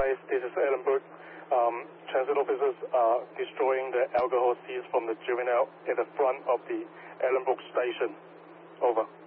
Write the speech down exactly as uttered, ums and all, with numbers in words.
five, this is Ellenberg. Um, transit officers are destroying the alcohol seized from the juvenile at the front of the Ellenbrook station. Over.